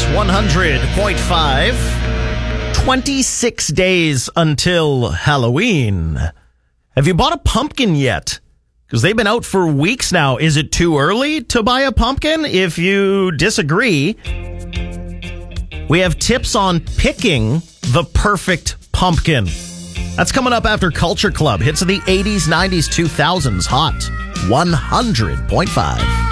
100.5. 26 days until Halloween. Have you bought a pumpkin yet? Because they've been out for weeks now. Is it too early to buy a pumpkin? If you disagree, we have tips on picking the perfect pumpkin. That's coming up after Culture Club. Hits of the 80s, 90s, 2000s. Hot 100.5.